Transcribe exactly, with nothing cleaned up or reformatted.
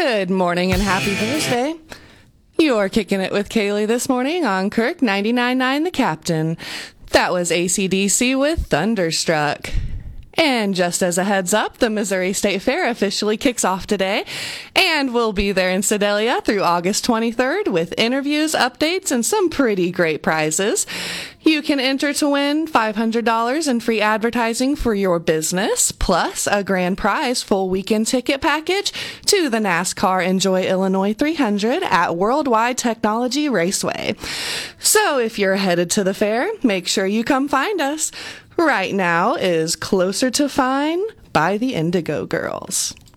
Good morning and happy Thursday. You're kicking it with Kaylee this morning on Kirk ninety-nine point nine The Captain. That was A C D C with Thunderstruck. And just as a heads up, the Missouri State Fair officially kicks off today, and we'll be there in Sedalia through August twenty-third with interviews, updates, and some pretty great prizes. You can enter to win five hundred dollars in free advertising for your business, plus a grand prize full weekend ticket package to the NASCAR Enjoy Illinois three hundred at Worldwide Technology Raceway. So if you're headed to the fair, make sure you come find us. Right Now is Closer to Fine by the Indigo Girls.